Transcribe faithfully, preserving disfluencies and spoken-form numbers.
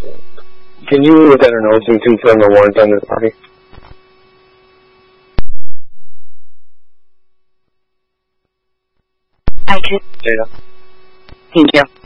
Can you let her know to confirm the warrant on this party? I can. Jada. Thank you.